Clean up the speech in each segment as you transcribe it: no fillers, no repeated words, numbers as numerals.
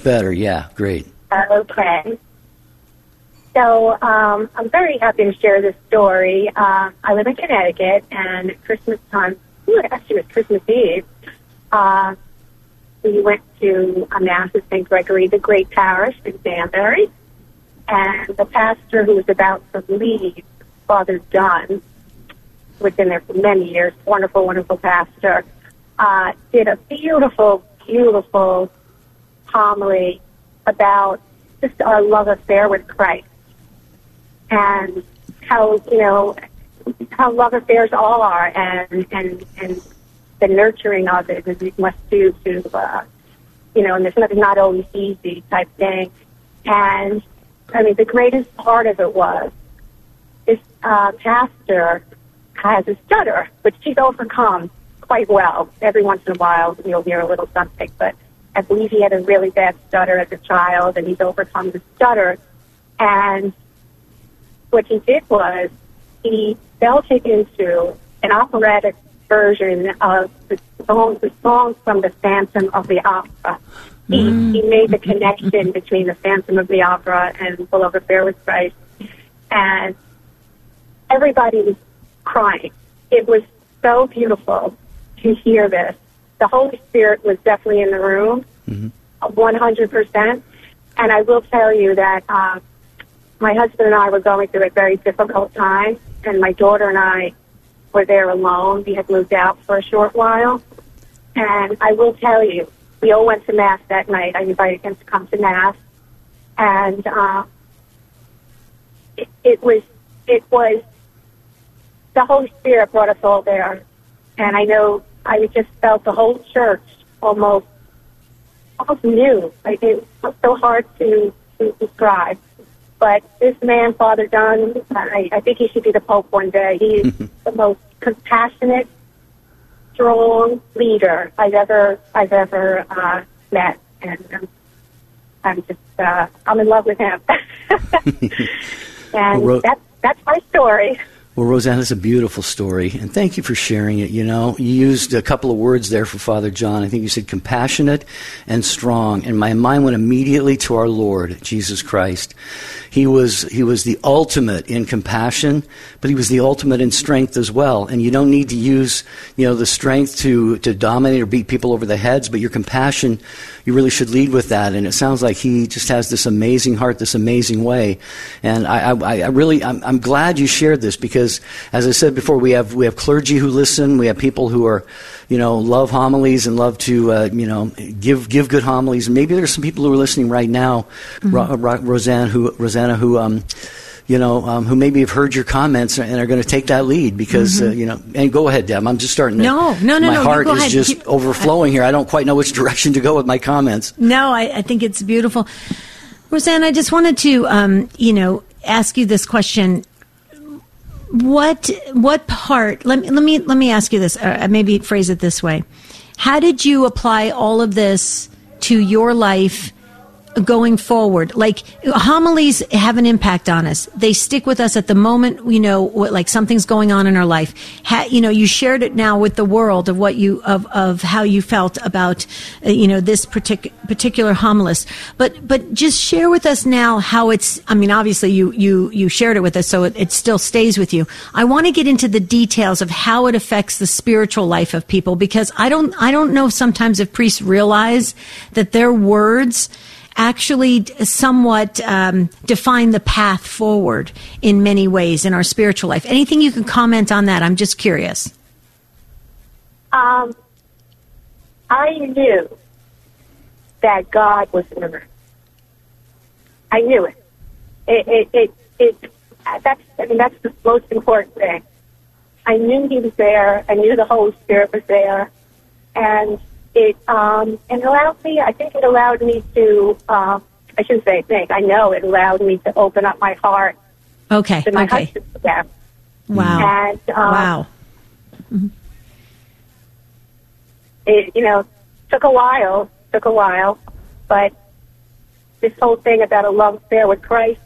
better. Yeah, great. Okay. So I'm very happy to share this story. I live in Connecticut, and at Christmas time, actually it was Christmas Eve, we went to a Mass at St. Gregory the Great Parish in Danbury, and the pastor who was about to leave, Father Dunn, who had been there for many years, wonderful, wonderful pastor, did a beautiful, beautiful homily about just our love affair with Christ and how, how love affairs all are and the nurturing of it as we must do to, and there's nothing not always easy type thing. And, the greatest part of it was this pastor has a stutter, which he's overcome quite well. Every once in a while, you'll hear a little something, but I believe he had a really bad stutter as a child, and he's overcome the stutter. And what he did was he fell into an operatic version of the song from the Phantom of the Opera. He made the connection between the Phantom of the Opera and The Love Affair with Christ, and everybody was crying. It was so beautiful to hear this. The Holy Spirit was definitely in the room, 100%. And I will tell you that my husband and I were going through a very difficult time, and my daughter and I were there alone. We had moved out for a short while. And I will tell you, we all went to Mass that night. I invited him to come to Mass. And it was the Holy Spirit brought us all there. And I know I just felt the whole church almost new. It was so hard to describe. But this man, Father Dunn, I think he should be the Pope one day. He is the most compassionate, strong leader I've ever met, and I'm in love with him. And that's my story. Well, Roseanne, it's a beautiful story, and thank you for sharing it. You used a couple of words there for Father John. I think you said compassionate and strong, and my mind went immediately to our Lord, Jesus Christ. He was the ultimate in compassion, but he was the ultimate in strength as well. And you don't need to use, the strength to dominate or beat people over the heads, but your compassion, you really should lead with that. And it sounds like he just has this amazing heart, this amazing way. And I'm glad you shared this because, as I said before, we have clergy who listen, we have people who are, love homilies and love to, give good homilies. And maybe there's some people who are listening right now, Rosanna, who maybe have heard your comments and are going to take that lead because, and go ahead, Deb. I'm just starting to... No. My heart is just overflowing here. I don't quite know which direction to go with my comments. No, I think it's beautiful. Roseanne, I just wanted to, ask you this question. What part... Let me ask you this, maybe phrase it this way. How did you apply all of this to your life going forward? Like, homilies have an impact on us. They stick with us at the moment, like something's going on in our life. You shared it now with the world of what of how you felt about, this particular homilist. But just share with us now how it's, obviously you shared it with us, so it still stays with you. I want to get into the details of how it affects the spiritual life of people, because I don't know sometimes if priests realize that their words actually somewhat define the path forward in many ways in our spiritual life. Anything you can comment on that? I'm just curious. I knew that God was in the room. I knew it. That's the most important thing. I knew He was there. I knew the Holy Spirit was there, and it allowed me. I think it allowed me to. I shouldn't say think. I know it allowed me to open up my heart. Okay. To my husband again. Wow. And wow. It took a while, but this whole thing about a love affair with Christ,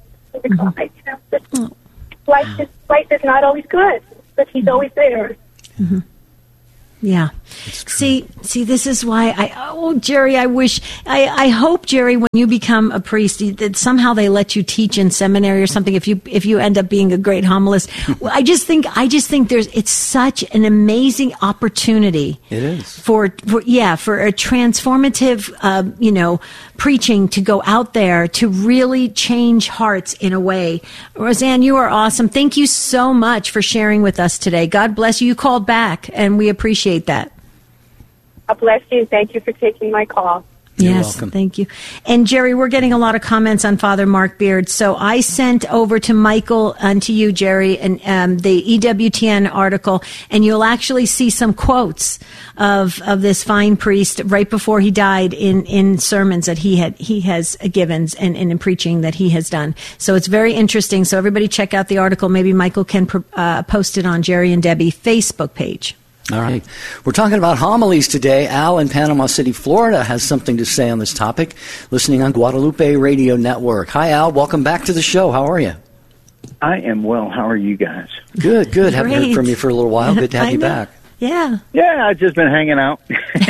life is not always good, but He's always there. Yeah. See, this is why Jerry, I hope, Jerry, when you become a priest, that somehow they let you teach in seminary or something. If you end up being a great homilist, I just think it's such an amazing opportunity. It is for a transformative, preaching to go out there to really change hearts in a way. Roseanne, you are awesome. Thank you so much for sharing with us today. God bless you. You called back, and we appreciate that. God bless you. Thank you for taking my call. You're yes, welcome. Thank you. And Jerry, we're getting a lot of comments on Father Mark Beard. So I sent over to Michael and to you, Jerry, and the EWTN article, and you'll actually see some quotes of this fine priest right before he died in sermons that he has given and in preaching that he has done. So it's very interesting. So everybody check out the article. Maybe Michael can post it on Jerry and Debbie Facebook page. All right. We're talking about homilies today. Al in Panama City, Florida has something to say on this topic, listening on Guadalupe Radio Network. Hi, Al. Welcome back to the show. How are you? I am well. How are you guys? Good. Haven't heard from you for a little while. Good to have you back. Yeah. Yeah, I've just been hanging out.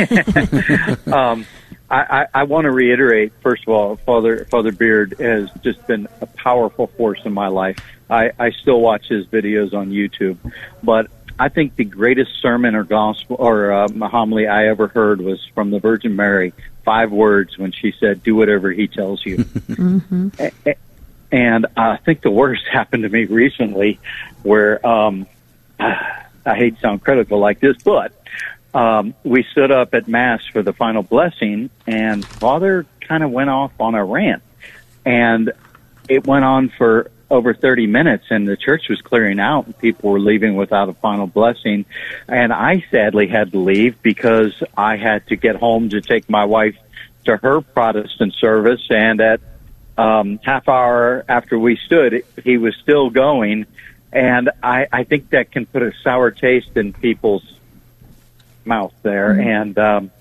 I want to reiterate, first of all, Father Beard has just been a powerful force in my life. I still watch his videos on YouTube, but I think the greatest sermon or gospel or homily I ever heard was from the Virgin Mary, 5 words when she said, "Do whatever he tells you." Mm-hmm. And I think the worst happened to me recently where, I hate to sound critical like this, but we stood up at Mass for the final blessing, and Father kind of went off on a rant. And it went on for over 30 minutes, and the church was clearing out, and people were leaving without a final blessing. And I sadly had to leave because I had to get home to take my wife to her Protestant service, and at half hour after we stood, he was still going. And I think that can put a sour taste in people's mouth there. Mm-hmm. And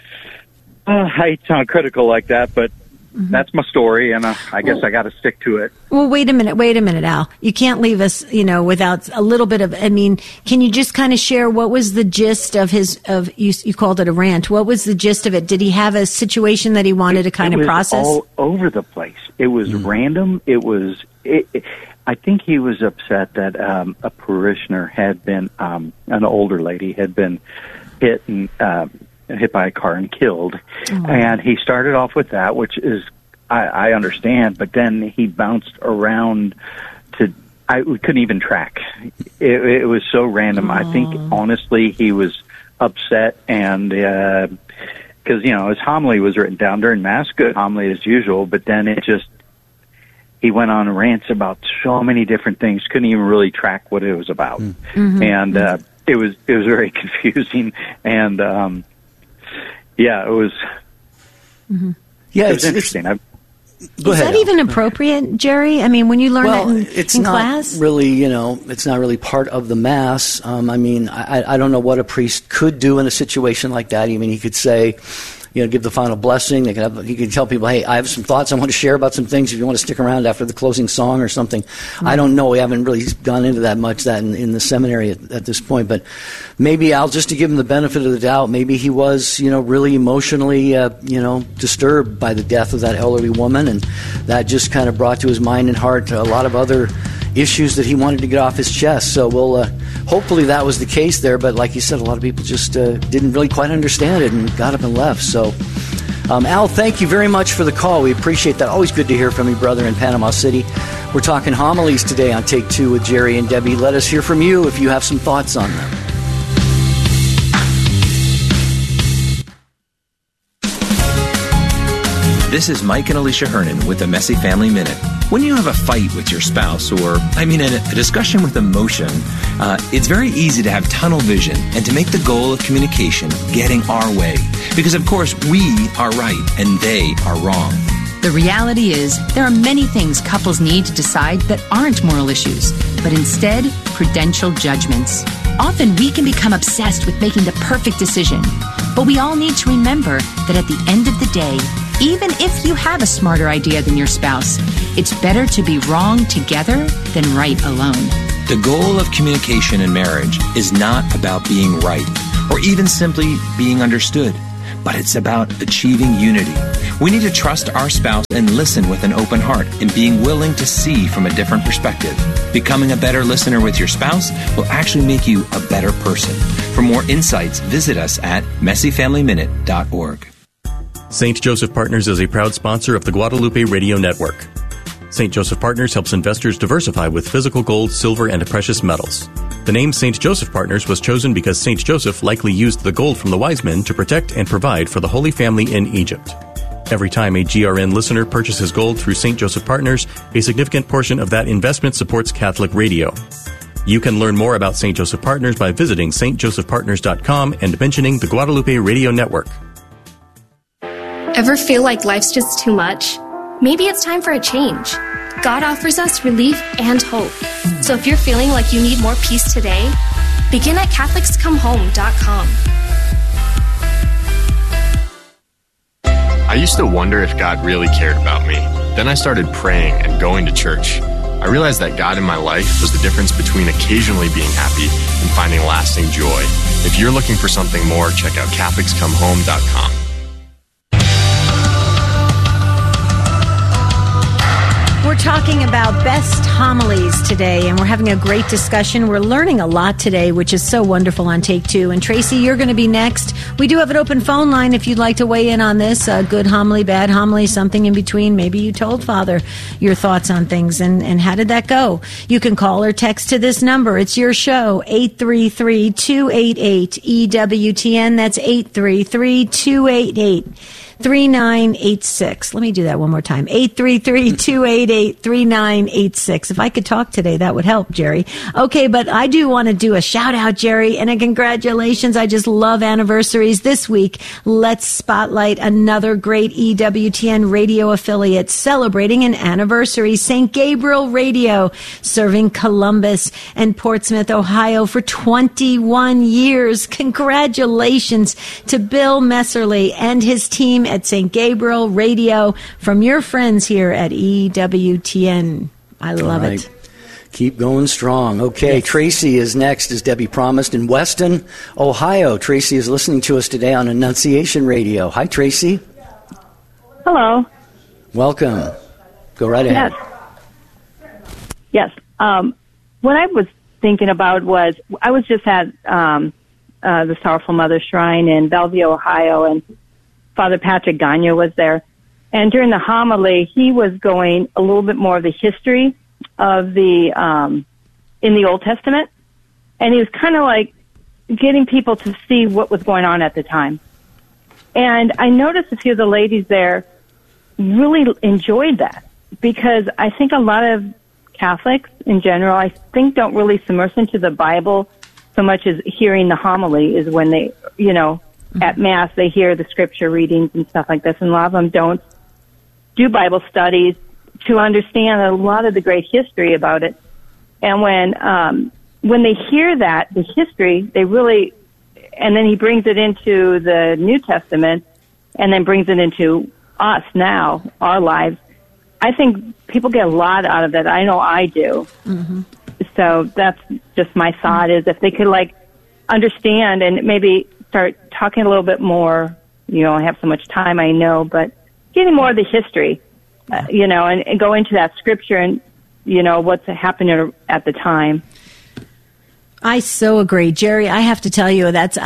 I hate to sound critical like that, but mm-hmm. That's my story, and I guess I got to stick to it. Well, wait a minute, Al. You can't leave us, without a little bit of. Can you just kind of share what was the gist of you called it a rant? What was the gist of it? Did he have a situation that he wanted to kind of process? All over the place. It was random. It was. I think he was upset that a parishioner had been an older lady had been hit by a car and killed. Oh. And he started off with that, which is, I understand, but then he bounced around we couldn't even track. It was so random. Oh. I think, honestly, he was upset, and because, his homily was written down during Mass, good homily as usual, but then he went on rants about so many different things, couldn't even really track what it was about. Mm-hmm. And it was very confusing, and it was. Mm-hmm. Yeah, it was interesting. Is that even appropriate, Jerry? When you learn that in class? It's not really part of the Mass. I don't know what a priest could do in a situation like that. He could say, give the final blessing. He can tell people, hey, I have some thoughts I want to share about some things if you want to stick around after the closing song or something. Mm-hmm. I don't know. We haven't really gone into that much in the seminary at this point. But maybe, Al, just to give him the benefit of the doubt, maybe he was, really emotionally, disturbed by the death of that elderly woman. And that just kind of brought to his mind and heart a lot of other issues that he wanted to get off his chest. So hopefully that was the case there. But like you said, a lot of people just didn't really quite understand it and got up and left. So, Al, thank you very much for the call. We appreciate that. Always good to hear from you, brother, in Panama City. We're talking homilies today on Take Two with Jerry and Debbie. Let us hear from you if you have some thoughts on them. This is Mike and Alicia Hernan with the Messy Family Minute. When you have a fight with your spouse or, a discussion with emotion, it's very easy to have tunnel vision and to make the goal of communication getting our way. Because, of course, we are right and they are wrong. The reality is there are many things couples need to decide that aren't moral issues, but instead prudential judgments. Often we can become obsessed with making the perfect decision, but we all need to remember that at the end of the day, even if you have a smarter idea than your spouse, it's better to be wrong together than right alone. The goal of communication in marriage is not about being right. or even simply being understood. But it's about achieving unity. We need to trust our spouse and listen with an open heart and being willing to see from a different perspective. Becoming a better listener with your spouse will actually make you a better person. For more insights, visit us at messyfamilyminute.org. St. Joseph Partners is a proud sponsor of the Guadalupe Radio Network. St. Joseph Partners helps investors diversify with physical gold, silver, and precious metals. The name St. Joseph Partners was chosen because St. Joseph likely used the gold from the wise men to protect and provide for the Holy Family in Egypt. Every time a GRN listener purchases gold through St. Joseph Partners, a significant portion of that investment supports Catholic radio. You can learn more about St. Joseph Partners by visiting stjosephpartners.com and mentioning the Guadalupe Radio Network. Ever feel like life's just too much? Maybe it's time for a change. God offers us relief and hope. So if you're feeling like you need more peace today, begin at CatholicsComeHome.com. I used to wonder if God really cared about me. Then I started praying and going to church. I realized that God in my life was the difference between occasionally being happy and finding lasting joy. If you're looking for something more, check out CatholicsComeHome.com. We're talking about best homilies today, and we're having a great discussion. We're learning a lot today, which is so wonderful on Take Two. And Tracy, you're going to be next. We do have an open phone line if you'd like to weigh in on this. Good homily, bad homily, something in between. Maybe you told Father your thoughts on things, and how did that go? You can call or text to this number. It's your show, 833-288-EWTN. That's 833-288-3986. Let me do that one more time. 833-288-3986. If I could talk today, that would help, Jerry. Okay, but I do want to do a shout out, Jerry, and a congratulations. I just love anniversaries. This week, let's spotlight another great EWTN radio affiliate celebrating an anniversary. St. Gabriel Radio, serving Columbus and Portsmouth, Ohio for 21 years. Congratulations to Bill Messerly and his team at St. Gabriel Radio from your friends here at EWTN. I love it. Keep going strong. Okay, yes. Tracy is next, as Debbie promised, in Weston, Ohio. Tracy is listening to us today on Annunciation Radio. Hi, Tracy. Hello. Welcome. Go right ahead. Yes. What I was thinking about was, I was just at the Sorrowful Mother Shrine in Bellevue, Ohio, and Father Patrick Gagne was there. And during the homily, he was going a little bit more of the history of the, in the Old Testament. And he was kind of like getting people to see what was going on at the time. And I noticed a few of the ladies there really enjoyed that, because I think a lot of Catholics in general, I think, don't really submerge into the Bible so much as hearing the homily is when they, you know, at Mass, they hear the scripture readings and stuff like this, and a lot of them don't do Bible studies to understand a lot of the great history about it. And when they hear that, the history, they really, and then he brings it into the New Testament and then brings it into us now, our lives, I think people get a lot out of it. I know I do. Mm-hmm. So that's just my thought, is if they could, like, understand and maybe start talking a little bit more, you know, I have so much time, I know, but getting more of the history, you know, and go into that scripture and, you know, what's happening at the time. I so agree, Jerry. I have to tell you, that's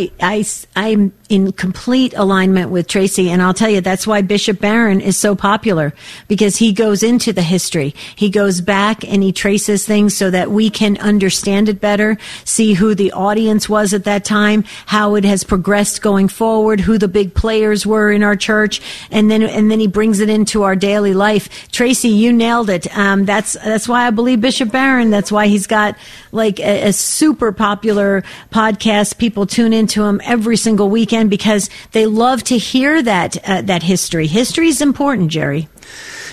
I'm in complete alignment with Tracy, and I'll tell you that's why Bishop Barron is so popular, because he goes into the history. He goes back and he traces things so that we can understand it better, see who the audience was at that time, how it has progressed going forward, who the big players were in our church, and then he brings it into our daily life. Tracy, you nailed it. That's why I believe Bishop Barron. That's why he's got like a super popular podcast. People tune into him every single weekend because they love to hear that history. History is important, Jerry.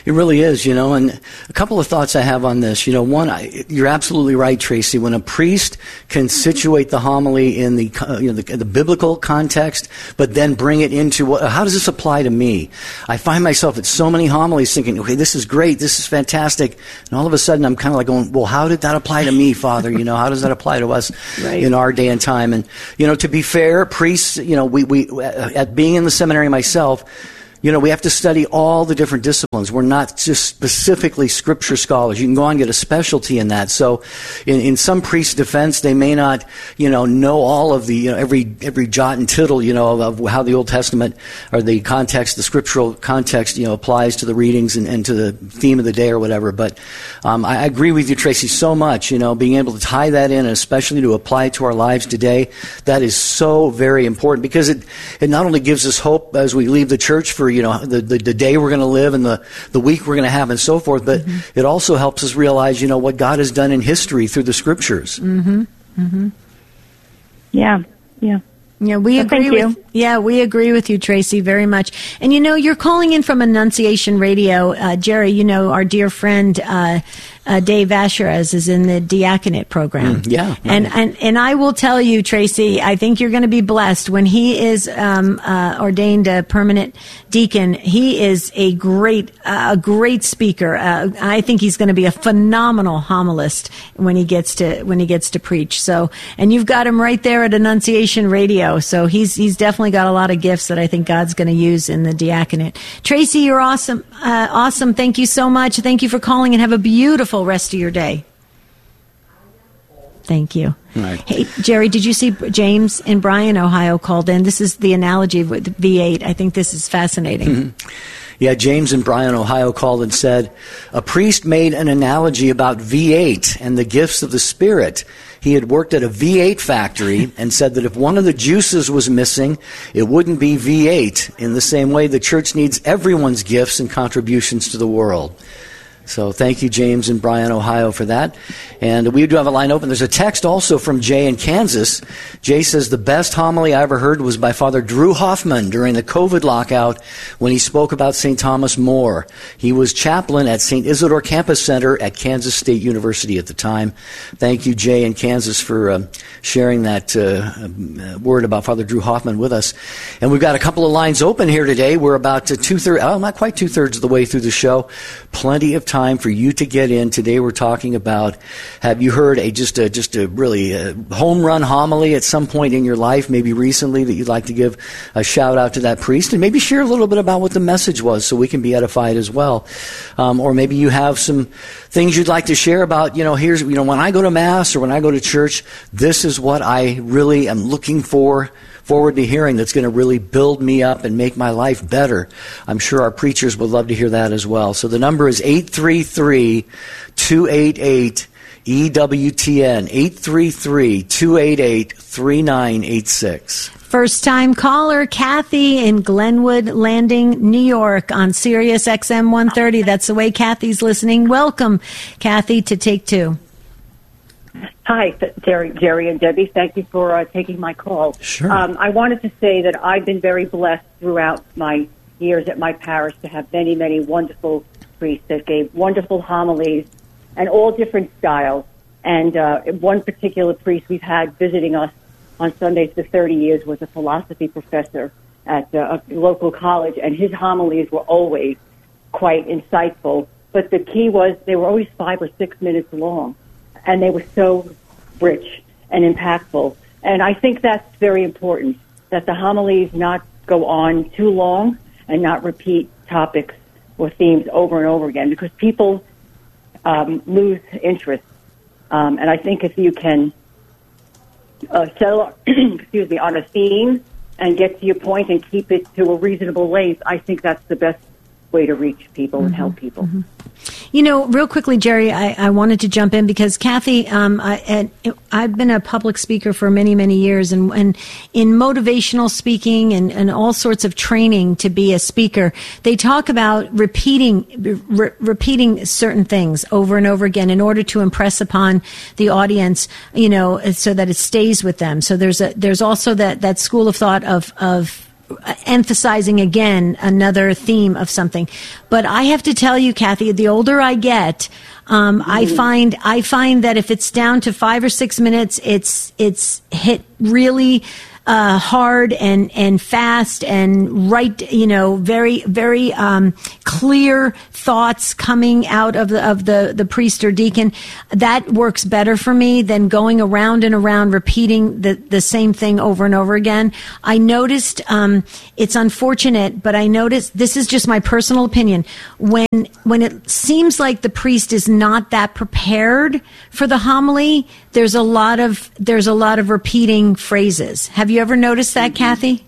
It really is, and a couple of thoughts I have on this. One, you're absolutely right, Tracy. When a priest can situate the homily in the biblical context, but then bring it into how does this apply to me? I find myself at so many homilies thinking, okay, this is great, this is fantastic, and all of a sudden I'm kind of like going, well, how did that apply to me, Father? How does that apply to us in our day and time? And to be fair, priests, we at being in the seminary myself, we have to study all the different disciplines. We're not just specifically scripture scholars. You can go on and get a specialty in that. So in some priest's defense, they may not, know all of the, every jot and tittle, of how the Old Testament or the context, the scriptural context, applies to the readings and to the theme of the day or whatever. But I agree with you, Tracy, so much, being able to tie that in, and especially to apply it to our lives today, that is so very important, because it not only gives us hope as we leave the church for the day we're going to live and the week we're going to have and so forth, but it also helps us realize, what God has done in history through the scriptures. Mm-hmm. Mm-hmm. Yeah. Yeah, we agree with. Yeah, we agree with you, Tracy, very much. And you're calling in from Annunciation Radio, Jerry. Our dear friend Dave Asherez is in the diaconate program. Yeah, and I will tell you, Tracy, I think you're going to be blessed when he is ordained a permanent deacon. He is a great speaker. I think he's going to be a phenomenal homilist when he gets to preach. So, and you've got him right there at Annunciation Radio. So he's definitely got a lot of gifts that I think God's going to use in the diaconate. Tracy, you're awesome. Awesome. Thank you so much. Thank you for calling, and have a beautiful rest of your day. Thank you. Right. Hey, Jerry, did you see James in Bryan, Ohio called in? This is the analogy with V8. I think this is fascinating. Mm-hmm. Yeah, James in Bryan, Ohio called and said, a priest made an analogy about V8 and the gifts of the Spirit. He had worked at a V8 factory and said that if one of the juices was missing, it wouldn't be V8. In the same way, the church needs everyone's gifts and contributions to the world. So thank you, James in Bryan, Ohio, for that. And we do have a line open. There's a text also from Jay in Kansas. Jay says, the best homily I ever heard was by Father Drew Hoffman during the COVID lockout when he spoke about St. Thomas More. He was chaplain at St. Isidore Campus Center at Kansas State University at the time. Thank you, Jay in Kansas, for sharing that word about Father Drew Hoffman with us. And we've got a couple of lines open here today. We're about not quite two-thirds of the way through the show. Plenty of time for you to get in. Today we're talking about, have you heard just a really home run homily at some point in your life, maybe recently, that you'd like to give a shout out to that priest, and maybe share a little bit about what the message was so we can be edified as well. Or maybe you have some things you'd like to share about, here's, when I go to Mass or when I go to church, this is what I really am looking forward to hearing that's going to really build me up and make my life better. I'm sure our preachers would love to hear that as well. So the number is 833-288-EWTN, 833-288-3986. First time caller, Kathy in Glenwood Landing, New York on Sirius XM 130. That's the way Kathy's listening. Welcome, Kathy, to Take Two. Hi, Jerry and Debbie. Thank you for taking my call. Sure. I wanted to say that I've been very blessed throughout my years at my parish to have many, many wonderful priests that gave wonderful homilies and all different styles. And one particular priest we've had visiting us on Sundays for 30 years was a philosophy professor at a local college, and his homilies were always quite insightful. But the key was they were always 5 or 6 minutes long. And they were so rich and impactful. And I think that's very important, that the homilies not go on too long and not repeat topics or themes over and over again, because people lose interest. And I think if you can settle on a theme and get to your point and keep it to a reasonable length, I think that's the best way to reach people and help people. Mm-hmm. Real quickly, Jerry, I wanted to jump in because Kathy, I've been a public speaker for many, many years, and in motivational speaking and all sorts of training to be a speaker, they talk about repeating certain things over and over again in order to impress upon the audience, so that it stays with them. So there's also that school of thought of emphasizing again another theme of something. But I have to tell you, Kathy, the older I get, I find that if it's down to 5 or 6 minutes, it's hit really hard and fast and right, very, very clear thoughts coming out of the priest or deacon. That works better for me than going around and around repeating the same thing over and over again. I noticed, it's unfortunate, but I noticed, this is just my personal opinion, when it seems like the priest is not that prepared for the homily, there's a lot of repeating phrases. Have you ever noticed that, Kathy?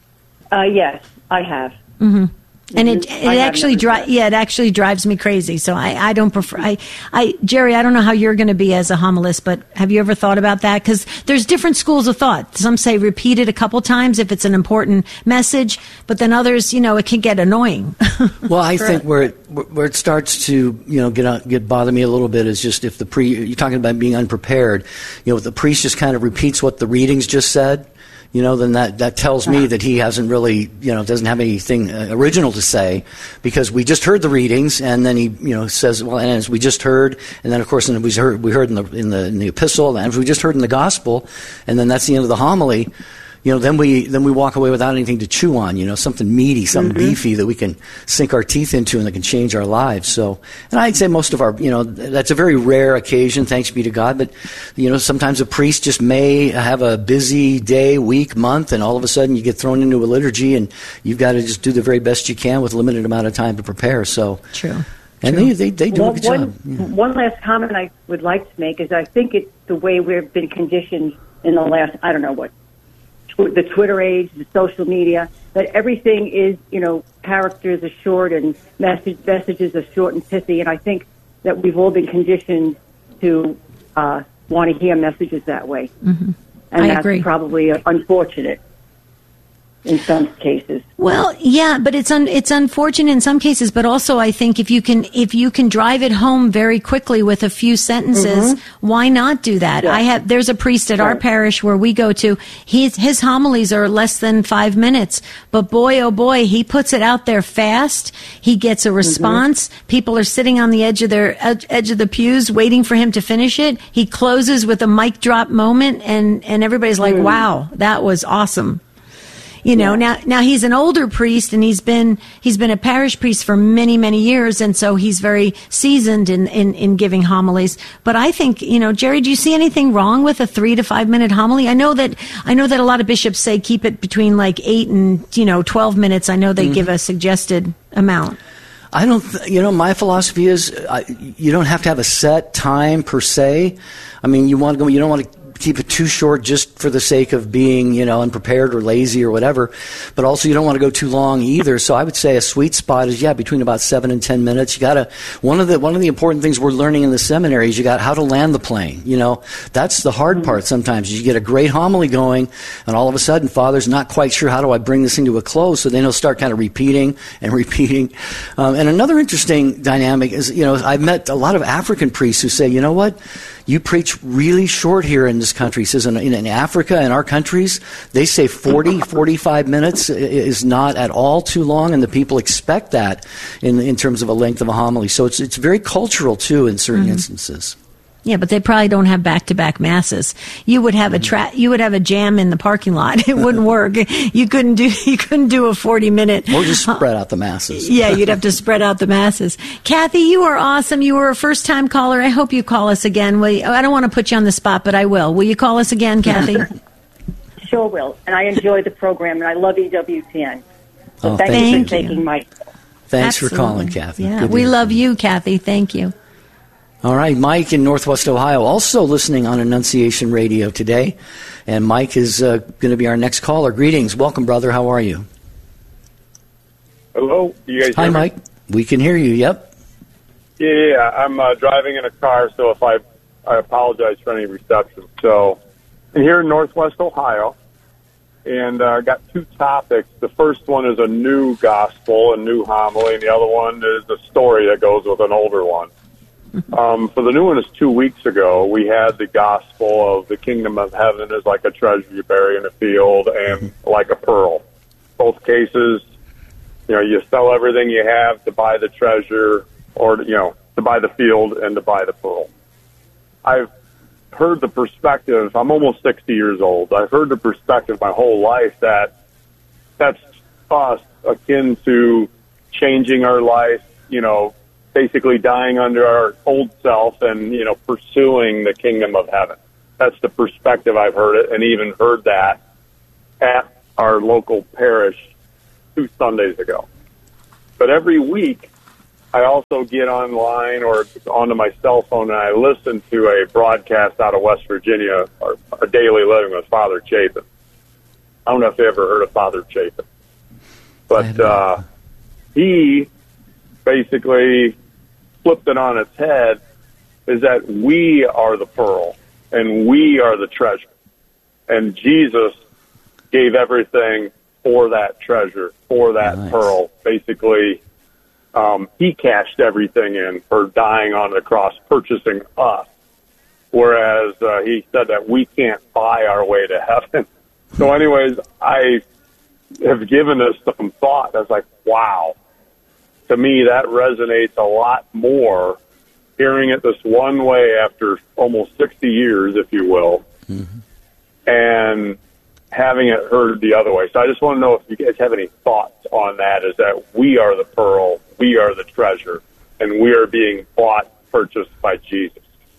Yes, I have. Mm-hmm. And it actually drives me crazy. So I don't prefer. Jerry, I don't know how you're going to be as a homilist, but have you ever thought about that? Because there's different schools of thought. Some say repeat it a couple times if it's an important message, but then others, it can get annoying. Well, I think where it starts to get bother me a little bit is just if you're talking about being unprepared. If the priest just kind of repeats what the readings just said. Then that tells me that he hasn't really, doesn't have anything original to say, because we just heard the readings, and then he, says, well, and as we just heard, and then of course, we heard in the epistle, and as we just heard in the gospel, and then that's the end of the homily. Then we walk away without anything to chew on, something meaty, something beefy that we can sink our teeth into and that can change our lives. So, and I'd say most of our, that's a very rare occasion, thanks be to God, but, sometimes a priest just may have a busy day, week, month, and all of a sudden you get thrown into a liturgy and you've got to just do the very best you can with limited amount of time to prepare. So, true. And they do a good job. One last comment I would like to make is I think it's the way we've been conditioned in the last, I don't know what, the Twitter age, the social media, that everything is, characters are short and messages are short and pithy. And I think that we've all been conditioned to want to hear messages that way. Mm-hmm. And that's probably unfortunate in some cases. Well, yeah, but it's unfortunate in some cases, but also I think if you can drive it home very quickly with a few sentences, why not do that? Yeah. There's a priest at our parish where we go to, his homilies are less than 5 minutes, but boy, oh boy, he puts it out there fast. He gets a response. People are sitting on the edge of the pews waiting for him to finish it. He closes with a mic drop moment and everybody's like, wow, that was awesome. Now he's an older priest and he's been a parish priest for many, many years. And so he's very seasoned in giving homilies. But I think, Jerry, do you see anything wrong with a 3 to 5 minute homily? I know that a lot of bishops say keep it between like 8 and, 12 minutes. I know they give a suggested amount. I don't, my philosophy is you don't have to have a set time per se. I mean, you don't want to keep it too short just for the sake of being, unprepared or lazy or whatever. But also you don't want to go too long either. So I would say a sweet spot is, between about 7 and 10 minutes. You gotta, one of the important things we're learning in the seminary is you got how to land the plane. That's the hard part sometimes. You get a great homily going and all of a sudden Father's not quite sure how do I bring this thing to a close. So then he'll start kind of repeating. And another interesting dynamic is, I've met a lot of African priests who say, what? You preach really short here in this country. He says in Africa, in our countries, they say 40, 45 minutes is not at all too long, and the people expect that in terms of a length of a homily. So it's very cultural, too, in certain instances. Yeah, but they probably don't have back-to-back masses. You would have you would have a jam in the parking lot. It wouldn't work. You couldn't do a 40-minute. Or just spread out the masses. Yeah, you'd have to spread out the masses. Kathy, you are awesome. You were a first-time caller. I hope you call us again. I don't want to put you on the spot, but I will. Will you call us again, Kathy? Sure will. And I enjoy the program, and I love EWTN. So thank you you for taking my call. Thanks for calling, Kathy. Yeah, we love you, Kathy. Thank you. All right, Mike in Northwest Ohio, also listening on Annunciation Radio today. And Mike is going to be our next caller. Greetings. Welcome, brother. How are you? Hello. You guys Hi, hear me? Mike. We can hear you. Yep. Yeah. I'm driving in a car, so if I apologize for any reception. So I'm here in Northwest Ohio, and I got two topics. The first one is a new gospel, a new homily, and the other one is a story that goes with an older one. For the new one is 2 weeks ago. We had the gospel of the kingdom of heaven is like a treasure you bury in a field and like a pearl. both cases, you sell everything you have to buy the treasure, or, to buy the field and to buy the pearl. I've heard the perspective. I'm almost 60 years old. I've heard the perspective my whole life that that's us akin to changing our life, basically dying under our old self and, pursuing the kingdom of heaven. That's the perspective I've heard it, and even heard that at our local parish 2 Sundays ago. But every week, I also get online or onto my cell phone and I listen to a broadcast out of West Virginia, our Daily Living with Father Chapin. I don't know if you ever heard of Father Chapin. But he basically flipped it on its head, is that we are the pearl and we are the treasure. And Jesus gave everything for that treasure, for that pearl. Basically, he cashed everything in for dying on the cross, purchasing us. Whereas he said that we can't buy our way to heaven. So anyways, I have given this some thought. I was like, wow. To me, that resonates a lot more, hearing it this one way after almost 60 years, if you will, and having it heard the other way. So I just want to know if you guys have any thoughts on that, is that we are the pearl, we are the treasure, and we are being bought, purchased by Jesus.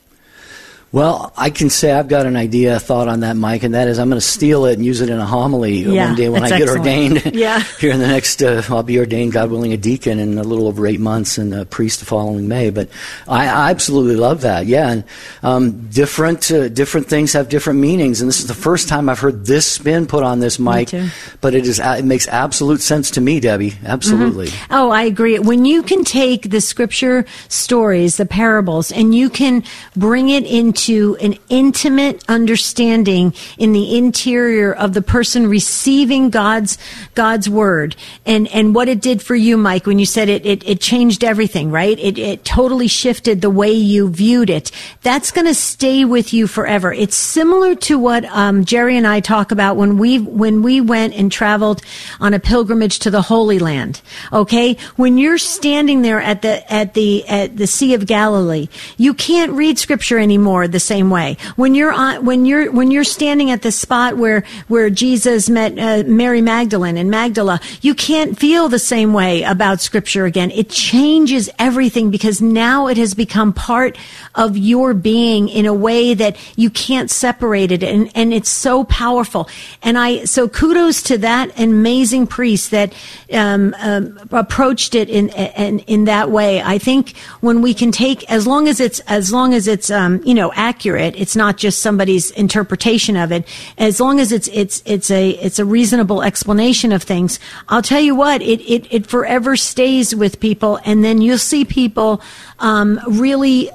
Well, I can say I've got an idea, a thought on that, Mike, and that is I'm going to steal it and use it in a homily one day when I get ordained. Here in the next, I'll be ordained, God willing, a deacon in a little over 8 months and a priest the following May. But I absolutely love that. Yeah, and different things have different meanings, and this is the first time I've heard this spin put on this, Mike. But it makes absolute sense to me, Debbie. Absolutely. Oh, I agree. When you can take the scripture stories, the parables, and you can bring it into an intimate understanding in the interior of the person receiving God's word, and what it did for you, Mike, when you said it changed everything, right? It totally shifted the way you viewed it. That's going to stay with you forever. It's similar to what Jerry and I talk about when we went and traveled on a pilgrimage to the Holy Land. Okay, when you're standing there at the Sea of Galilee, you can't read scripture anymore the same way. When you're standing at the spot where Jesus met Mary Magdalene and Magdala, you can't feel the same way about scripture again. It changes everything because now it has become part of your being in a way that you can't separate it, and it's so powerful. And so kudos to that amazing priest that approached it in that way. I think when we can take, as long as it's accurate, it's not just somebody's interpretation of it. As long as it's a reasonable explanation of things, I'll tell you what, it forever stays with people, and then you'll see people really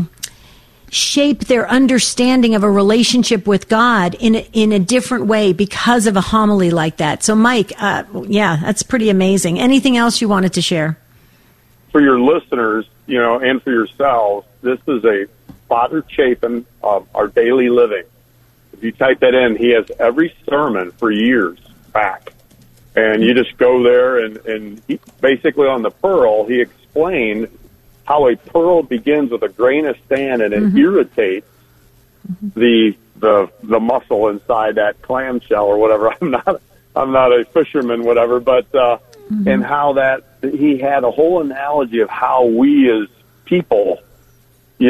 shape their understanding of a relationship with God in a different way because of a homily like that. So, Mike, that's pretty amazing. Anything else you wanted to share? For your listeners, and for yourselves, this is a Father Chapin of Our Daily Living. If you type that in, he has every sermon for years back. And you just go there, and he, basically on the pearl, he explained how a pearl begins with a grain of sand, and it irritates the muscle inside that clamshell or whatever. I'm not a fisherman, whatever, but and how that he had a whole analogy of how we as people, I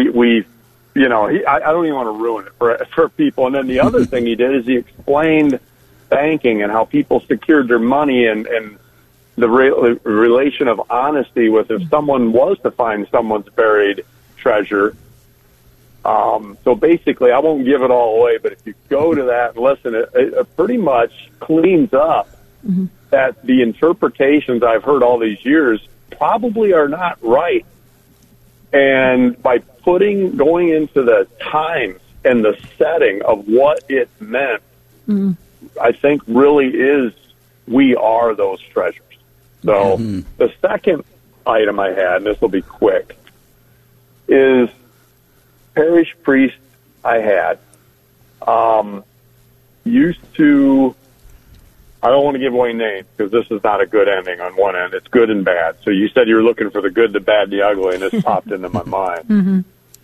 don't even want to ruin it for people. And then the other thing he did is he explained banking and how people secured their money and the relation of honesty with if someone was to find someone's buried treasure. So basically, I won't give it all away, but if you go to that and listen, it pretty much cleans up that the interpretations I've heard all these years probably are not right. And by going into the times and the setting of what it meant, I think really is, we are those treasures. So the second item I had, and this will be quick, is parish priest I had used to I don't want to give away names because this is not a good ending on one end. It's good and bad. So you said you were looking for the good, the bad, the ugly, and this popped into my mind.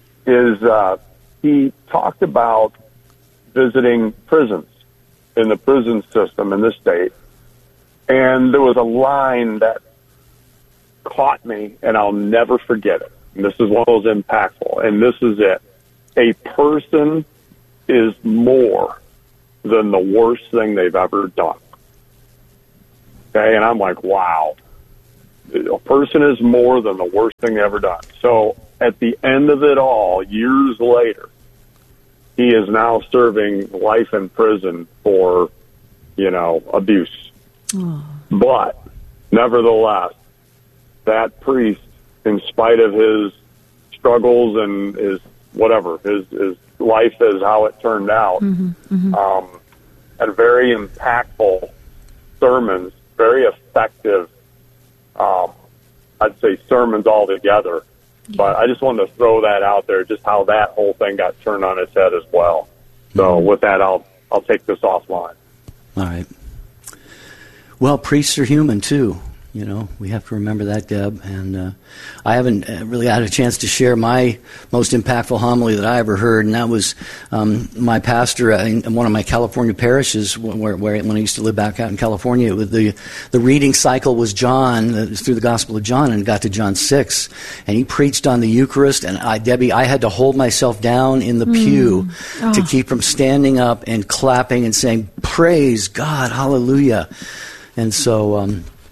He talked about visiting prisons in the prison system in this state. And there was a line that caught me, and I'll never forget it. And this is one of those impactful, and this is it. A person is more than the worst thing they've ever done. Okay, and I'm like, wow. A person is more than the worst thing they've ever done. So at the end of it all, years later, he is now serving life in prison for, abuse. Oh. But nevertheless, that priest, in spite of his struggles and his whatever, his life is how it turned out, had very impactful sermons, very effective, I'd say sermons altogether. But I just wanted to throw that out there, just how that whole thing got turned on its head as well. So with that, I'll take this offline. All right. Well, priests are human too. We have to remember that, Deb. And I haven't really had a chance to share my most impactful homily that I ever heard, and that was my pastor in one of my California parishes, where when I used to live back out in California. The reading cycle was John, through the Gospel of John, and got to John 6, and he preached on the Eucharist. And I had to hold myself down in the pew to keep from standing up and clapping and saying, "Praise God, Hallelujah!" And so.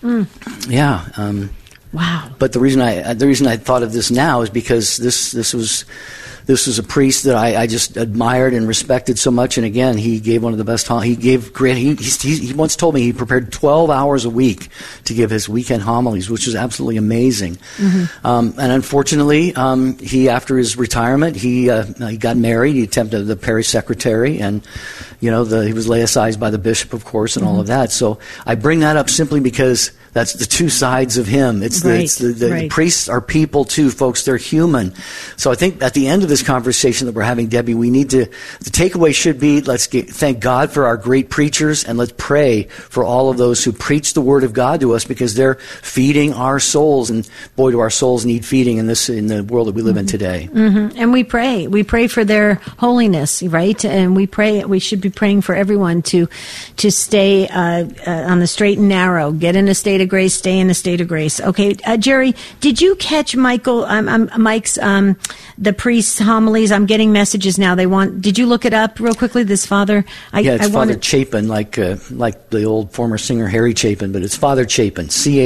Wow. But the reason I thought of this now is because this was a priest that I just admired and respected so much. And again, he gave one of the best. He gave great. He once told me he prepared 12 hours a week to give his weekend homilies, which is absolutely amazing. And unfortunately, he, after his retirement, he got married. He attempted the parish secretary, and he was laicized by the bishop, of course, and all of that. So I bring that up simply because that's the two sides of him. The priests are people too, folks. They're human. So I think at the end of this conversation that we're having, Debbie, we need the takeaway should be, thank God for our great preachers, and let's pray for all of those who preach the Word of God to us, because they're feeding our souls, and boy, do our souls need feeding in the world that we live in today. And we pray for their holiness, right? And we should be praying for everyone to stay on the straight and narrow, get in a state of grace, stay in a state of grace. Okay, Jerry, did you catch Mike's the priest's homilies? I'm getting messages now. Did you look it up real quickly? This father, it's Father Chapin, like the old former singer Harry Chapin, but it's Father Chapin,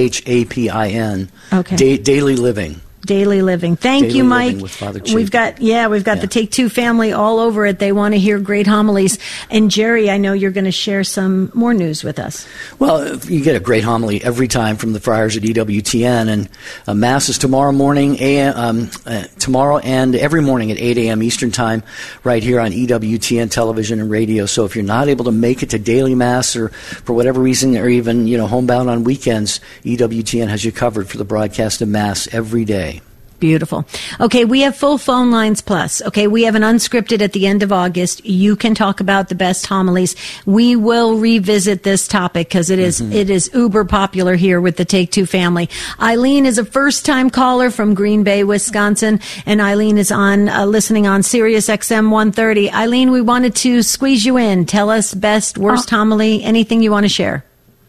Chapin. Okay, Daily Living. Daily Living. Thank you, Mike. We've got the Take Two family all over it. They want to hear great homilies. And Jerry, I know you're going to share some more news with us. Well, you get a great homily every time from the friars at EWTN, and Mass is tomorrow morning, tomorrow and every morning at 8 a.m. Eastern Time, right here on EWTN television and radio. So if you're not able to make it to daily Mass, or for whatever reason, or even homebound on weekends, EWTN has you covered for the broadcast of Mass every day. Beautiful. Okay, we have full phone lines plus. Okay, we have an unscripted at the end of August. You can talk about the best homilies. We will revisit this topic because it is uber popular here with the Take Two family. Eileen is a first-time caller from Green Bay, Wisconsin, and Eileen is on listening on Sirius XM 130. Eileen, we wanted to squeeze you in. Tell us best, worst homily, anything you want to share.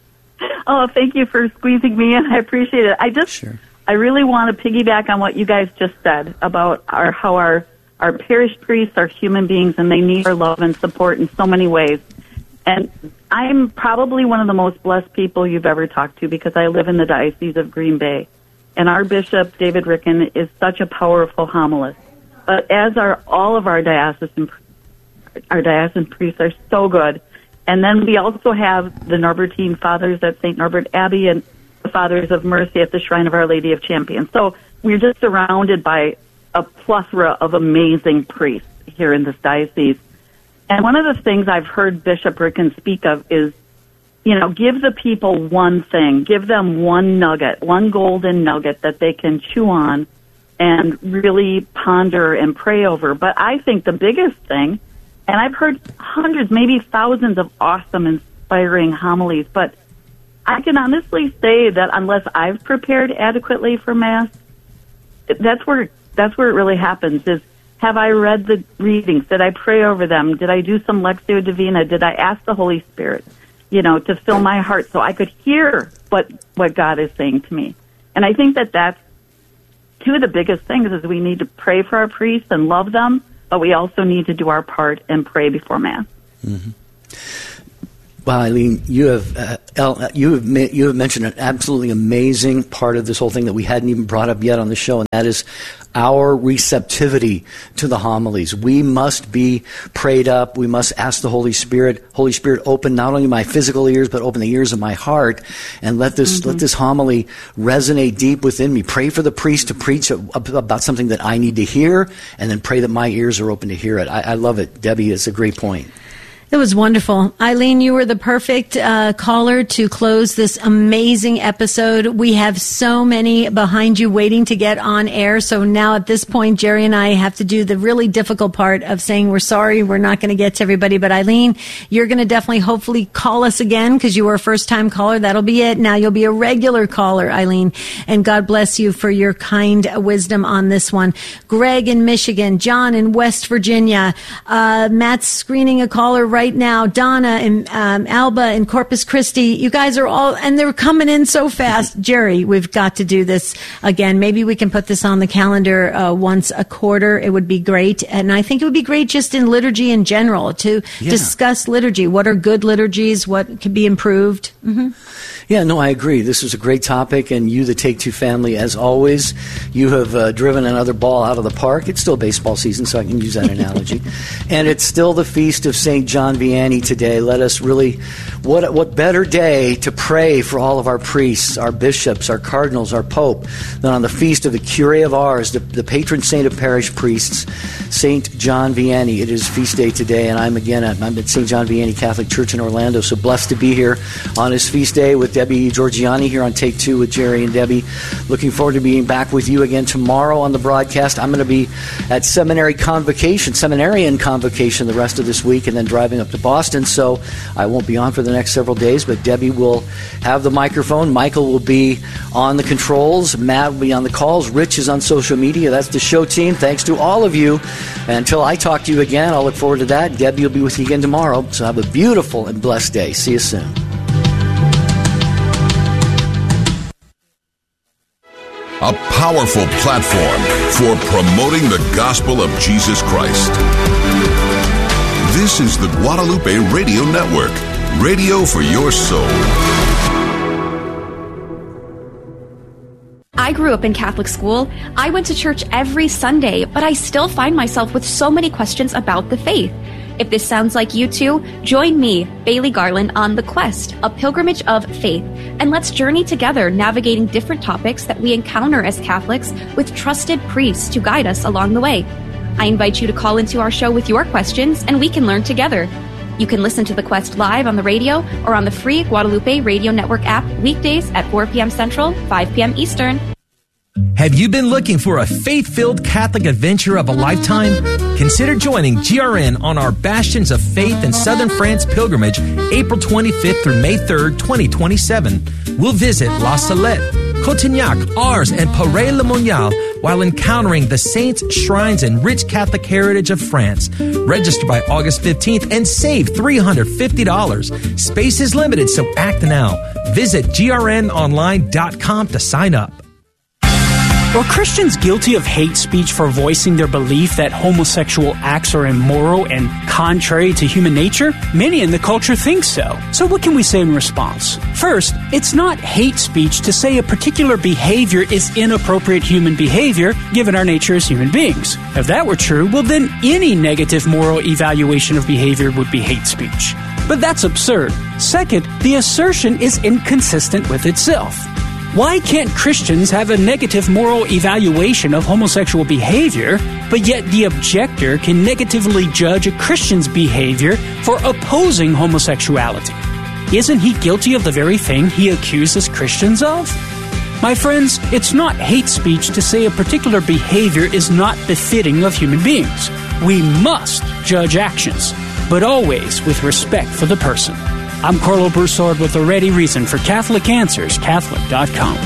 Oh, thank you for squeezing me in. I appreciate it. Sure. I really want to piggyback on what you guys just said about how our parish priests are human beings and they need our love and support in so many ways. And I'm probably one of the most blessed people you've ever talked to because I live in the Diocese of Green Bay. And our Bishop, David Ricken, is such a powerful homilist. But as are all of our diocesan priests are so good. And then we also have the Norbertine Fathers at St. Norbert Abbey and the Fathers of Mercy at the Shrine of Our Lady of Champions. So we're just surrounded by a plethora of amazing priests here in this diocese. And one of the things I've heard Bishop Ricken speak of is, give the people one thing, give them one nugget, one golden nugget that they can chew on and really ponder and pray over. But I think the biggest thing, and I've heard hundreds, maybe thousands of awesome and inspiring homilies. But I can honestly say that unless I've prepared adequately for Mass, that's where it really happens. Is have I read the readings? Did I pray over them? Did I do some Lectio Divina? Did I ask the Holy Spirit, to fill my heart so I could hear what God is saying to me? And I think that's two of the biggest things is we need to pray for our priests and love them, but we also need to do our part and pray before Mass. Mm-hmm. Wow, Eileen, you have mentioned an absolutely amazing part of this whole thing that we hadn't even brought up yet on the show, and that is our receptivity to the homilies. We must be prayed up. We must ask the Holy Spirit, open not only my physical ears, but open the ears of my heart, and let this homily resonate deep within me. Pray for the priest to preach about something that I need to hear, and then pray that my ears are open to hear it. I love it. Debbie, it's a great point. It was wonderful. Eileen, you were the perfect caller to close this amazing episode. We have so many behind you waiting to get on air. So now at this point, Jerry and I have to do the really difficult part of saying we're sorry, we're not going to get to everybody. But Eileen, you're going to definitely hopefully call us again because you were a first-time caller. That'll be it. Now you'll be a regular caller, Eileen. And God bless you for your kind wisdom on this one. Greg in Michigan, John in West Virginia, Matt's screening a caller right now, Donna and Alba in Corpus Christi. You guys are all, and they're coming in so fast. Jerry, we've got to do this again. Maybe we can put this on the calendar once a quarter. It would be great. And I think it would be great just in liturgy in general to discuss liturgy. What are good liturgies? What could be improved? Mm-hmm. Yeah, no, I agree. This is a great topic, and you, the Take Two family, as always, you have driven another ball out of the park. It's still baseball season, so I can use that analogy. And it's still the feast of St. John Vianney today. Let us really, what better day to pray for all of our priests, our bishops, our cardinals, our pope, than on the feast of the Curé of Ars, the patron saint of parish priests, St. John Vianney. It is feast day today, and I'm at St. John Vianney Catholic Church in Orlando, so blessed to be here on his feast day with Debbie Georgiani here on Take Two with Jerry and Debbie. Looking forward to being back with you again tomorrow on the broadcast. I'm going to be at seminarian convocation the rest of this week, and then driving up to Boston, so I won't be on for the next several days, but Debbie will have the microphone. Michael will be on the controls. Matt will be on the calls. Rich is on social media. That's the show team. Thanks to all of you. And until I talk to you again, I'll look forward to that. Debbie will be with you again tomorrow, so have a beautiful and blessed day. See you soon. A powerful platform for promoting the gospel of Jesus Christ. This is the Guadalupe Radio Network, radio for your soul. I grew up in Catholic school. I went to church every Sunday, but I still find myself with so many questions about the faith. If this sounds like you too, join me, Bailey Garland, on The Quest, a pilgrimage of faith, and let's journey together navigating different topics that we encounter as Catholics with trusted priests to guide us along the way. I invite you to call into our show with your questions, and we can learn together. You can listen to The Quest live on the radio or on the free Guadalupe Radio Network app weekdays at 4 p.m. Central, 5 p.m. Eastern. Have you been looking for a faith-filled Catholic adventure of a lifetime? Consider joining GRN on our Bastions of Faith in Southern France pilgrimage, April 25th through May 3rd, 2027. We'll visit La Salette, Cotignac, Ars, and Paray-le-Monial while encountering the saints, shrines, and rich Catholic heritage of France. Register by August 15th and save $350. Space is limited, so act now. Visit grnonline.com to sign up. Are Christians guilty of hate speech for voicing their belief that homosexual acts are immoral and contrary to human nature? Many in the culture think so. So what can we say in response? First, it's not hate speech to say a particular behavior is inappropriate human behavior given our nature as human beings. If that were true, well then any negative moral evaluation of behavior would be hate speech. But that's absurd. Second, the assertion is inconsistent with itself. Why can't Christians have a negative moral evaluation of homosexual behavior, but yet the objector can negatively judge a Christian's behavior for opposing homosexuality? Isn't he guilty of the very thing he accuses Christians of? My friends, it's not hate speech to say a particular behavior is not befitting of human beings. We must judge actions, but always with respect for the person. I'm Carlo Broussard with a ready reason for Catholic Answers, Catholic.com.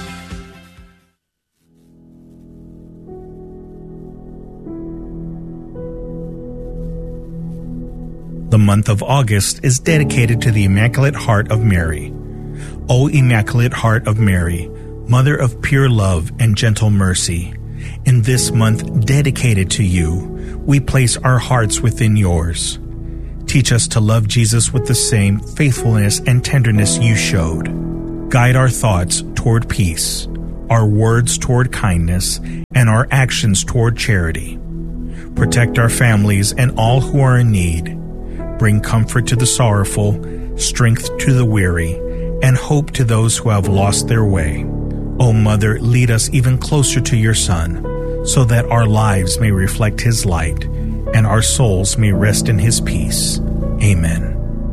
The month of August is dedicated to the Immaculate Heart of Mary. O Immaculate Heart of Mary, Mother of pure love and gentle mercy, in this month dedicated to you, we place our hearts within yours. Teach us to love Jesus with the same faithfulness and tenderness you showed. Guide our thoughts toward peace, our words toward kindness, and our actions toward charity. Protect our families and all who are in need. Bring comfort to the sorrowful, strength to the weary, and hope to those who have lost their way. O Mother, lead us even closer to your Son, so that our lives may reflect his light, and our souls may rest in his peace. Amen.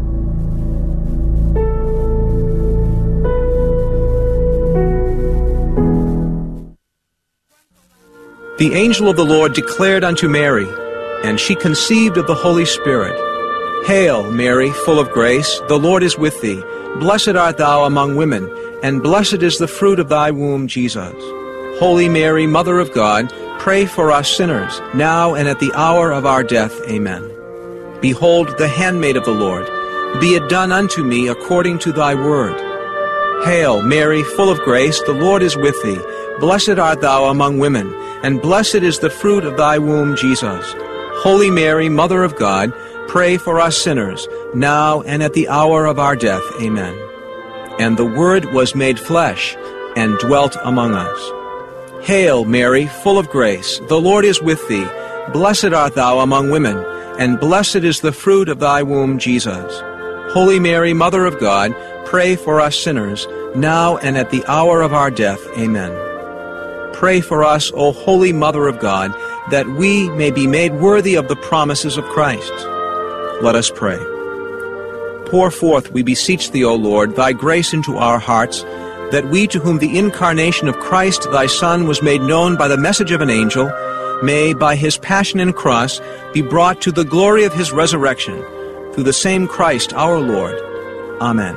The angel of the Lord declared unto Mary, and she conceived of the Holy Spirit. Hail, Mary, full of grace, the Lord is with thee. Blessed art thou among women, and blessed is the fruit of thy womb, Jesus. Holy Mary, Mother of God, pray for us sinners, now and at the hour of our death. Amen. Behold, the handmaid of the Lord. Be it done unto me according to thy word. Hail, Mary, full of grace, the Lord is with thee. Blessed art thou among women, and blessed is the fruit of thy womb, Jesus. Holy Mary, Mother of God, pray for us sinners, now and at the hour of our death. Amen. And the Word was made flesh, and dwelt among us. Hail, Mary, full of grace, the Lord is with thee. Blessed art thou among women, and blessed is the fruit of thy womb, Jesus. Holy Mary, Mother of God, pray for us sinners, now and at the hour of our death. Amen. Pray for us, O Holy Mother of God, that we may be made worthy of the promises of Christ. Let us pray. Pour forth, we beseech thee, O Lord, thy grace into our hearts, that we, to whom the incarnation of Christ thy Son was made known by the message of an angel, may, by his passion and cross, be brought to the glory of his resurrection, through the same Christ our Lord. Amen.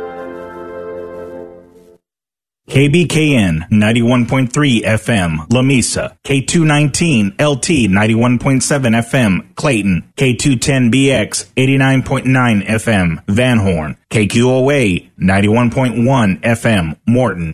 KBKN 91.3 FM, La Mesa, K219 LT 91.7 FM, Clayton, K210BX 89.9 FM, Van Horn, KQOA 91.1 FM, Morton.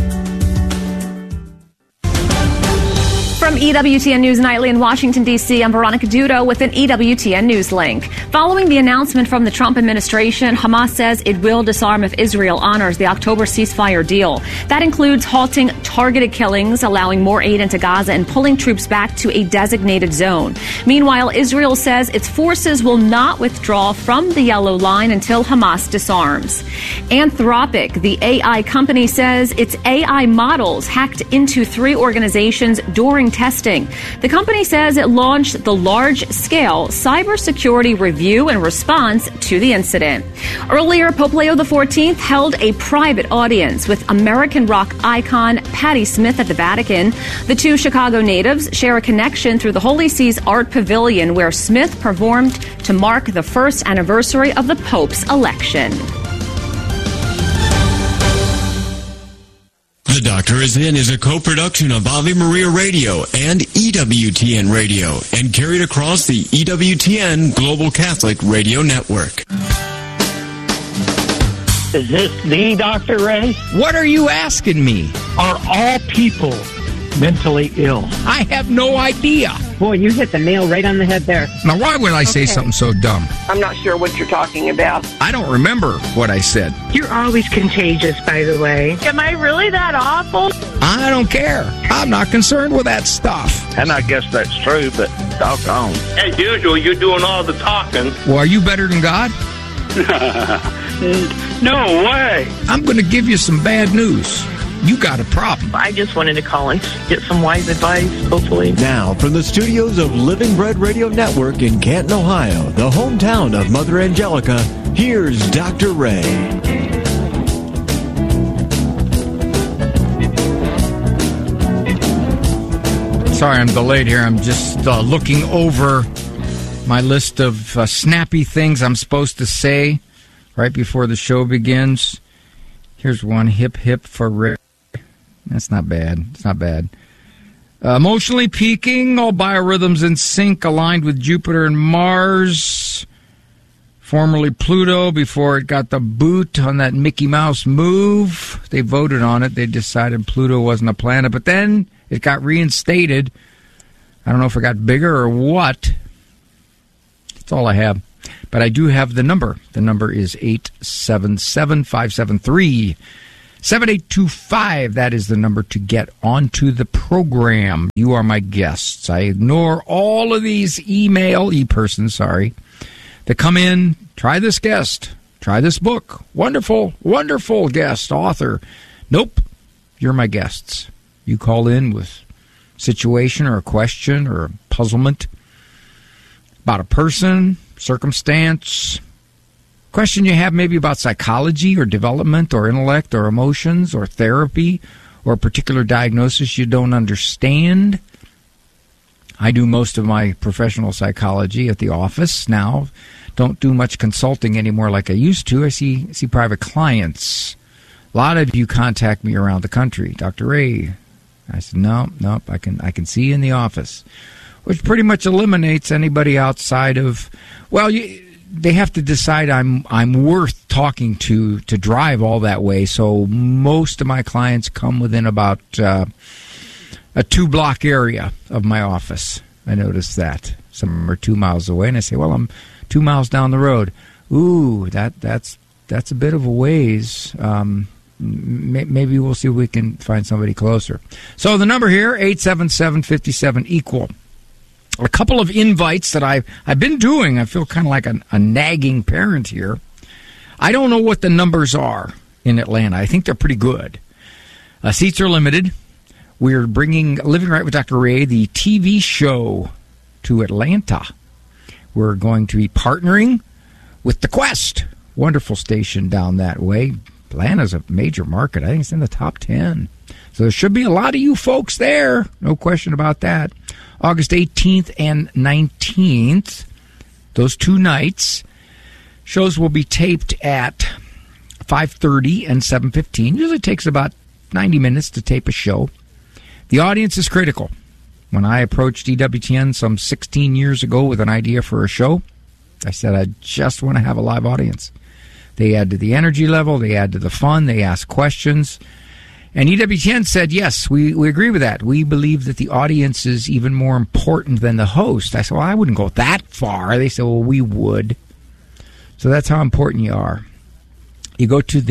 From EWTN News Nightly in Washington, D.C., I'm Veronica Dudo with an EWTN News link. Following the announcement from the Trump administration, Hamas says it will disarm if Israel honors the October ceasefire deal. That includes halting targeted killings, allowing more aid into Gaza, and pulling troops back to a designated zone. Meanwhile, Israel says its forces will not withdraw from the Yellow Line until Hamas disarms. Anthropic, the AI company, says its AI models hacked into 3 organizations during testing. The company says it launched the large-scale cybersecurity review in response to the incident. Earlier, Pope Leo XIV held a private audience with American rock icon Patti Smith at the Vatican. The 2 Chicago natives share a connection through the Holy See's Art Pavilion, where Smith performed to mark the first anniversary of the Pope's election. The Doctor Is In is a co-production of Ave Maria Radio and EWTN Radio and carried across the EWTN Global Catholic Radio Network. Is this the Dr. Ray? What are you asking me? Are all people mentally ill? I have no idea. Boy, you hit the nail right on the head there. Now, why would I say something so dumb? I'm not sure what you're talking about. I don't remember what I said. You're always contagious, by the way. Am I really that awful? I don't care. I'm not concerned with that stuff. And I guess that's true, but doggone. As usual, you're doing all the talking. Well, are you better than God? No way. I'm going to give you some bad news. You got a problem. I just wanted to call and get some wise advice, hopefully. Now, from the studios of Living Bread Radio Network in Canton, Ohio, the hometown of Mother Angelica, here's Dr. Ray. Sorry, I'm delayed here. I'm just looking over my list of snappy things I'm supposed to say right before the show begins. Here's one, hip, hip for Rick. That's not bad. It's not bad. Emotionally peaking, all biorhythms in sync, aligned with Jupiter and Mars. Formerly Pluto, before it got the boot on that Mickey Mouse move. They voted on it. They decided Pluto wasn't a planet. But then it got reinstated. I don't know if it got bigger or what. That's all I have. But I do have the number. The number is 877-573-7825. That is the number to get onto the program. You are my guests. I ignore all of these e-persons, that come in. Try this guest. Try this book. Wonderful, wonderful guest, author. Nope. You're my guests. You call in with a situation or a question or a puzzlement about a person, circumstance, question you have maybe about psychology or development or intellect or emotions or therapy or a particular diagnosis you don't understand. I do most of my professional psychology at the office now. Don't do much consulting anymore like I used to. I see private clients. A lot of you contact me around the country. Dr. Ray. I said, nope, I can see you in the office. Which pretty much eliminates anybody outside of, they have to decide I'm worth talking to drive all that way. So most of my clients come within about a 2-block area of my office. I noticed that. Some are 2 miles away, and I say, well, I'm 2 miles down the road. Ooh, that's a bit of a ways. Maybe we'll see if we can find somebody closer. So the number here, 877-57-EQUAL. A couple of invites that I've been doing. I feel kind of like a nagging parent here. I don't know what the numbers are in Atlanta. I think they're pretty good. Seats are limited. We're bringing Living Right with Dr. Ray, the TV show, to Atlanta. We're going to be partnering with The Quest. Wonderful station down that way. Atlanta's a major market. I think it's in the top 10. So there should be a lot of you folks there. No question about that. August 18th and 19th, those 2 nights. Shows will be taped at 5:30 and 7:15. Usually takes about 90 minutes to tape a show. The audience is critical. When I approached EWTN some 16 years ago with an idea for a show, I said I just want to have a live audience. They add to the energy level. They add to the fun. They ask questions. And EWTN said, yes, we agree with that. We believe that the audience is even more important than the host. I said, well, I wouldn't go that far. They said, well, we would. So that's how important you are. You go to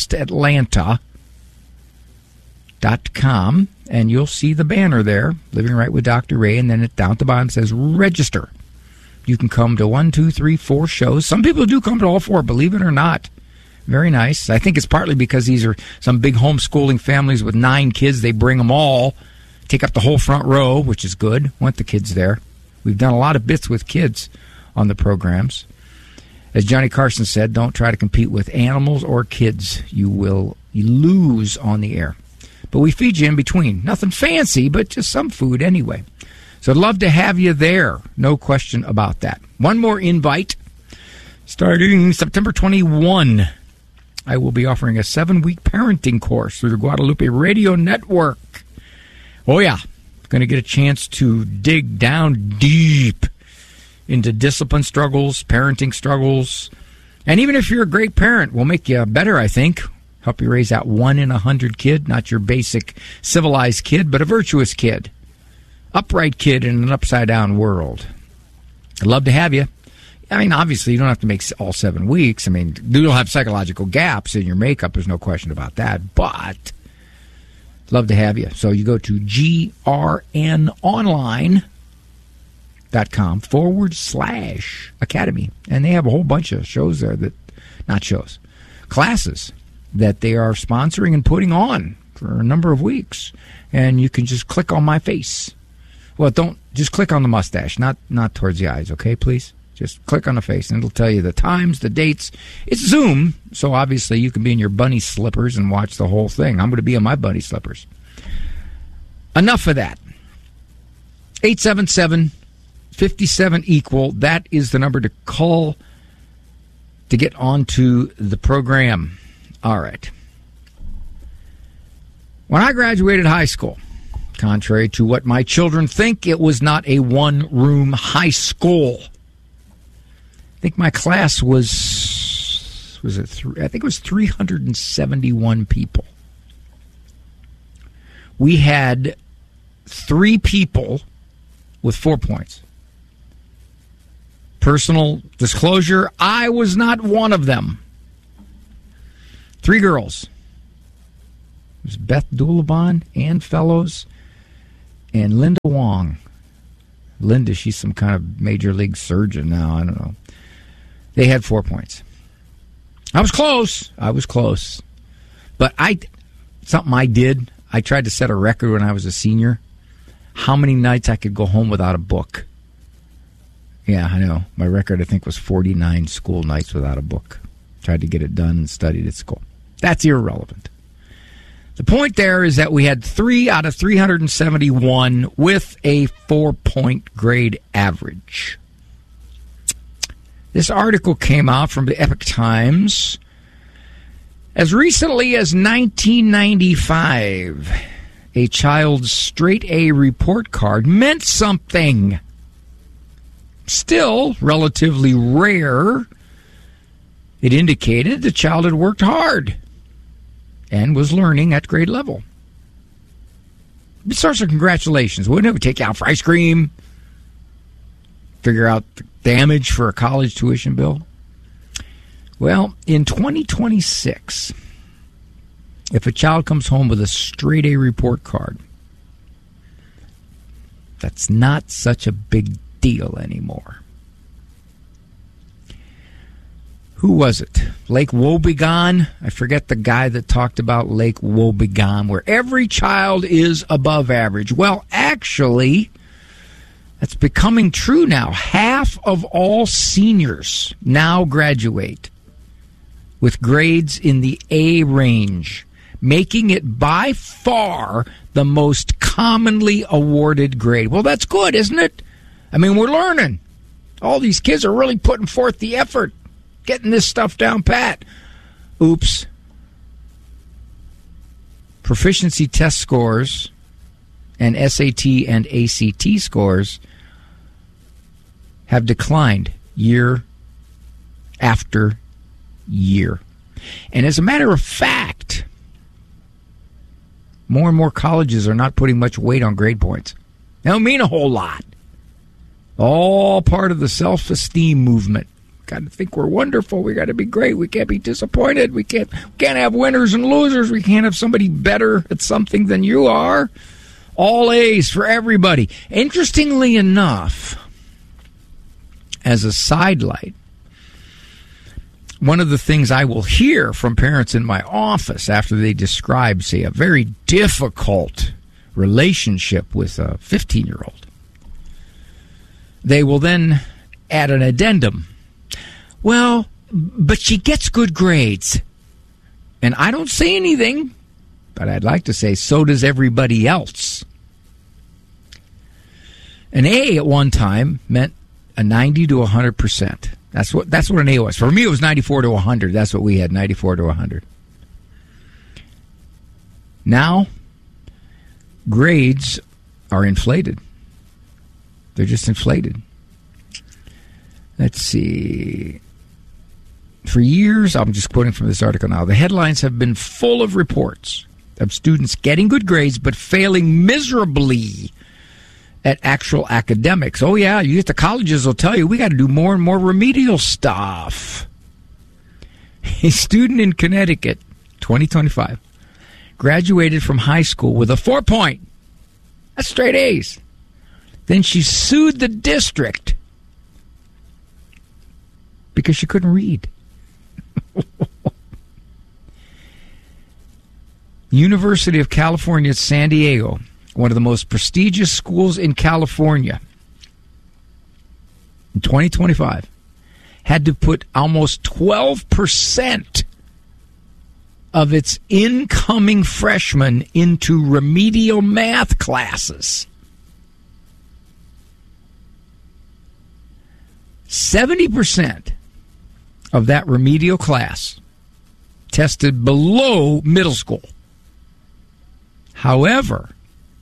thequestatlanta.com, and you'll see the banner there, Living Right with Dr. Ray, and then down at the bottom says register. You can come to 1, 2, 3, 4 shows. Some people do come to all 4, believe it or not. Very nice. I think it's partly because these are some big homeschooling families with 9 kids. They bring them all, take up the whole front row, which is good. Want the kids there. We've done a lot of bits with kids on the programs. As Johnny Carson said, don't try to compete with animals or kids. You lose on the air. But we feed you in between. Nothing fancy, but just some food anyway. So I'd love to have you there. No question about that. One more invite. Starting September 21, I will be offering a 7-week parenting course through the Guadalupe Radio Network. Oh, yeah. Going to get a chance to dig down deep into discipline struggles, parenting struggles. And even if you're a great parent, we'll make you better, I think. Help you raise that 1 in 100 kid, not your basic civilized kid, but a virtuous kid. Upright kid in an upside-down world. I'd love to have you. I mean, obviously, you don't have to make all 7 weeks. I mean, you'll have psychological gaps in your makeup. There's no question about that. But love to have you. So you go to grnonline.com/academy. And they have a whole bunch of shows there classes that they are sponsoring and putting on for a number of weeks. And you can just click on my face. Well, just click on the mustache, not towards the eyes, okay, please? Just click on the face, and it'll tell you the times, the dates. It's Zoom, so obviously you can be in your bunny slippers and watch the whole thing. I'm going to be in my bunny slippers. Enough of that. 877-57-EQUAL. That is the number to call to get onto the program. All right. When I graduated high school, contrary to what my children think, it was not a one-room high school. I think my class was it? I think it was 371 people. We had 3 people with 4 points. Personal disclosure, I was not one of them. 3 girls. It was Beth Doulabon, Ann Fellows, and Linda Wong. Linda, she's some kind of major league surgeon now. I don't know. They had 4 points. I was close. But something I did, I tried to set a record when I was a senior. How many nights I could go home without a book. Yeah, I know. My record, I think, was 49 school nights without a book. Tried to get it done and studied at school. That's irrelevant. The point there is that we had 3 out of 371 with a 4-point grade average. This article came out from the Epoch Times. As recently as 1995, a child's straight A report card meant something. Still relatively rare. It indicated the child had worked hard and was learning at grade level. Source of congratulations. Wouldn't it? We take you out for ice cream, figure out the damage for a college tuition bill. Well, in 2026, if a child comes home with a straight A report card, that's not such a big deal anymore. Who was it? Lake Wobegon? I forget the guy that talked about Lake Wobegon, where every child is above average. Well, actually, that's becoming true now. Half of all seniors now graduate with grades in the A range, making it by far the most commonly awarded grade. Well, that's good, isn't it? I mean, we're learning. All these kids are really putting forth the effort, getting this stuff down pat. Oops. Proficiency test scores and SAT and ACT scores have declined year after year. And as a matter of fact, more and more colleges are not putting much weight on grade points. They don't mean a whole lot. All part of the self-esteem movement. Got to think we're wonderful. We got to be great. We can't be disappointed. We can't have winners and losers. We can't have somebody better at something than you are. All A's for everybody. Interestingly enough, as a sidelight, one of the things I will hear from parents in my office after they describe, say, a very difficult relationship with a 15-year-old, they will then add an addendum. Well, but she gets good grades. And I don't say anything, but I'd like to say so does everybody else. An A at one time meant a 90 to 100%. That's what an A was. For me, it was 94 to 100. That's what we had, 94 to 100. Now, grades are inflated. They're just inflated. Let's see. For years, I'm just quoting from this article now, the headlines have been full of reports of students getting good grades but failing miserably at actual academics. Oh, yeah, you get to colleges, will tell you, we got to do more and more remedial stuff. A student in Connecticut, 2025, graduated from high school with a 4-point. That's straight A's. Then she sued the district because she couldn't read. University of California, San Diego, one of the most prestigious schools in California, in 2025, had to put almost 12% of its incoming freshmen into remedial math classes. 70% of that remedial class tested below middle school. However,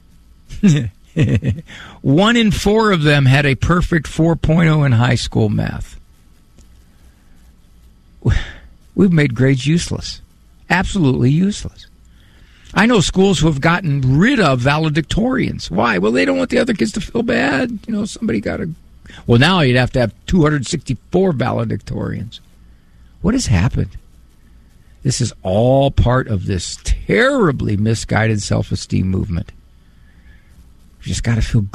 1 in 4 of them had a perfect 4.0 in high school math. We've made grades useless. Absolutely useless. I know schools who have gotten rid of valedictorians. Why? Well, they don't want the other kids to feel bad. You know, somebody got to... Well, now you'd have to have 264 valedictorians. What has happened? This is all part of this terribly misguided self-esteem movement. You just got to feel